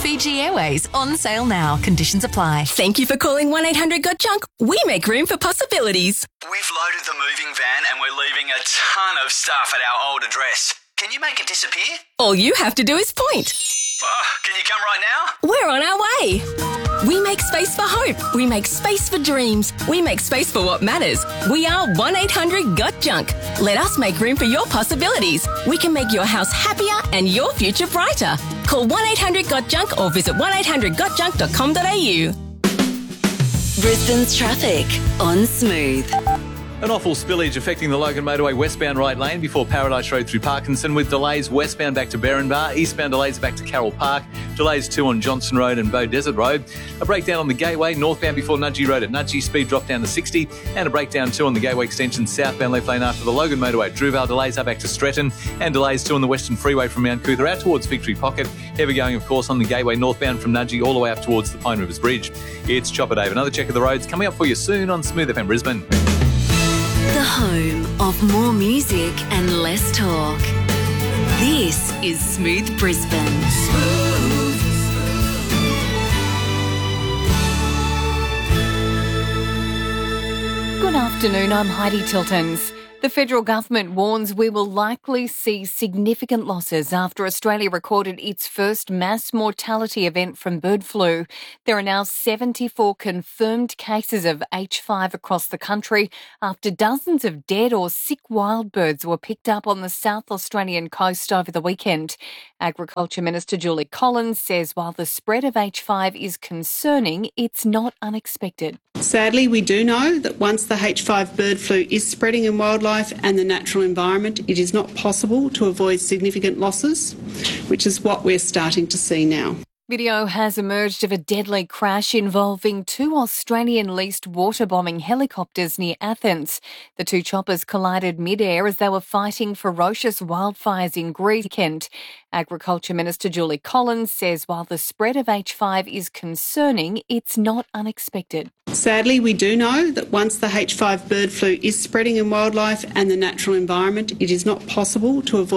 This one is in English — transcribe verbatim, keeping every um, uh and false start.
Fiji Airways, on sale now. Conditions apply. Thank you for calling one eight hundred got junk. We make room for possibilities. We've loaded the moving van and we're leaving a ton of stuff at our old address. Can you make it disappear? All you have to do is point. Oh, can you come right now? We're on our way. We make space for hope. We make space for dreams. We make space for what matters. We are one eight hundred got junk. Let us make room for your possibilities. We can make your house happier and your future brighter. Call one eight hundred got junk or visit one eight hundred got junk dot com dot a u. Brisbane's traffic on Smooth. An awful spillage affecting the Logan Motorway westbound right lane before Paradise Road through Parkinson, with delays westbound back to Berrinbar, eastbound delays back to Carroll Park, delays too on Johnson Road and Bow Desert Road, a breakdown on the Gateway northbound before Nudgee Road at Nudgee, speed drop down to sixty, and a breakdown too on the Gateway extension southbound left lane after the Logan Motorway. Drewvale delays are back to Stretton, and delays too on the Western Freeway from Mount Cootha out towards Victory Pocket. Heavy going, of course, on the Gateway northbound from Nudgee all the way up towards the Pine Rivers Bridge. It's Chopper Dave. Another check of the roads coming up for you soon on Smooth F M Brisbane. The home of more music and less talk. This is Smooth Brisbane. Good afternoon, I'm Heidi Tiltons. The federal government warns we will likely see significant losses after Australia recorded its first mass mortality event from bird flu. There are now seventy-four confirmed cases of H five across the country after dozens of dead or sick wild birds were picked up on the South Australian coast over the weekend. Agriculture Minister Julie Collins says while the spread of H five is concerning, it's not unexpected. Sadly, we do know that once the H five bird flu is spreading in wildlife and the natural environment, it is not possible to avoid significant losses, which is what we're starting to see now. Video has emerged of a deadly crash involving two Australian-leased water-bombing helicopters near Athens. The two choppers collided mid-air as they were fighting ferocious wildfires in Greece. Agriculture Minister Julie Collins says while the spread of H five is concerning, it's not unexpected. Sadly, we do know that once the H five bird flu is spreading in wildlife and the natural environment, it is not possible to avoid